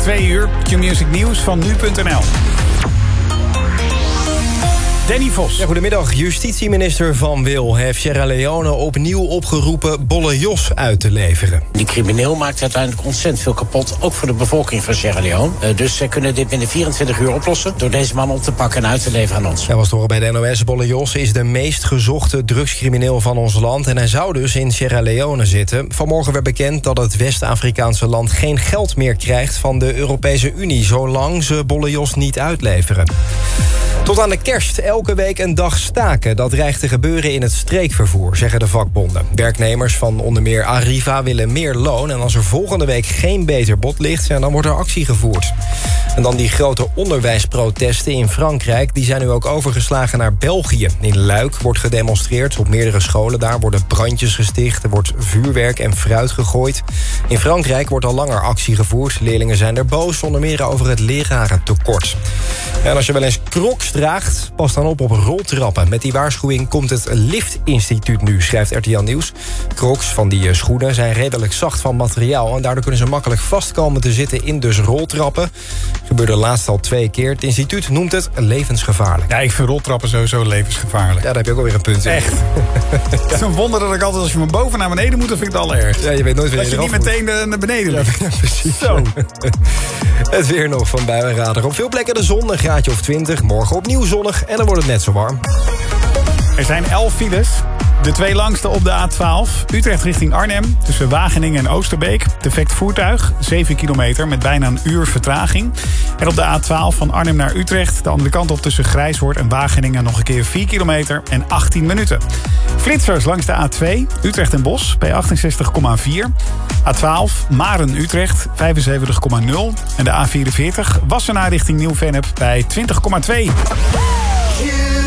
2 uur. Q-Music Nieuws van nu.nl. Danny Vos. Ja, goedemiddag. Justitieminister Van Wil heeft Sierra Leone opnieuw opgeroepen Bolle Jos uit te leveren. Die crimineel maakt uiteindelijk ontzettend veel kapot, ook voor de bevolking van Sierra Leone. Dus zij kunnen dit binnen 24 uur oplossen door deze man op te pakken en uit te leveren aan ons. Hij was te horen bij de NOS. Bolle Jos is de meest gezochte drugscrimineel van ons land en hij zou dus in Sierra Leone zitten. Vanmorgen werd bekend dat het West-Afrikaanse land geen geld meer krijgt van de Europese Unie, zolang ze Bolle Jos niet uitleveren. Tot aan de kerst elke week een dag staken. Dat dreigt te gebeuren in het streekvervoer, zeggen de vakbonden. Werknemers van onder meer Arriva willen meer loon. En als er volgende week geen beter bod ligt, dan wordt er actie gevoerd. En dan die grote onderwijsprotesten in Frankrijk. Die zijn nu ook overgeslagen naar België. In Luik wordt gedemonstreerd. Op meerdere scholen daar worden brandjes gesticht. Er wordt vuurwerk en fruit gegooid. In Frankrijk wordt al langer actie gevoerd. Leerlingen zijn er boos, onder meer over het lerarentekort. En als je wel eens Crocs draagt, pas dan op roltrappen. Met die waarschuwing komt het Liftinstituut nu, schrijft RTL Nieuws. Crocs van die schoenen zijn redelijk zacht van materiaal en daardoor kunnen ze makkelijk vastkomen te zitten in dus roltrappen. Gebeurde laatst al 2 keer. Het instituut noemt het levensgevaarlijk. Ja, ik vind roltrappen sowieso levensgevaarlijk. Ja, daar heb je ook alweer een punt in. Echt. Het is een wonder dat ik altijd, als je van boven naar beneden moet, dan vind ik het allerergst. Ja, je weet nooit dat je niet meteen naar beneden ligt. Ja, precies. Zo. Het weer nog van Buienradar. Op veel plekken de zon, een graadje of 20. Morgen opnieuw zonnig en dan wordt het net zo warm. Er zijn 11 files. De 2 langste op de A12. Utrecht richting Arnhem. Tussen Wageningen en Oosterbeek. Defect voertuig. 7 kilometer met bijna een uur vertraging. En op de A12 van Arnhem naar Utrecht. De andere kant op tussen Grijshoort en Wageningen nog een keer 4 kilometer en 18 minuten. Flitsers langs de A2. Utrecht en Bosch bij 68,4. A12 Maren-Utrecht 75,0. En de A44 Wassenaar richting Nieuw-Vennep bij 20,2.